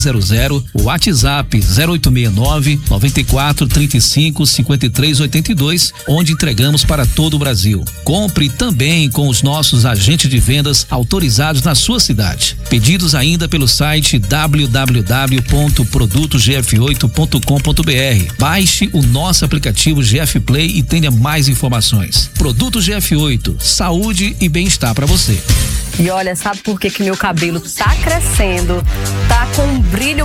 o WhatsApp 0869 94 35 53 82, onde entregamos para todo o Brasil. Compre também com os nossos agentes de vendas autorizados na sua cidade. Pedidos ainda pelo site www.produtogf8.com.br. Baixe o nosso aplicativo GF Play e tenha mais informações. Produto GF8, saúde e bem-estar para você. E olha, sabe por que meu cabelo tá crescendo, tá com um brilho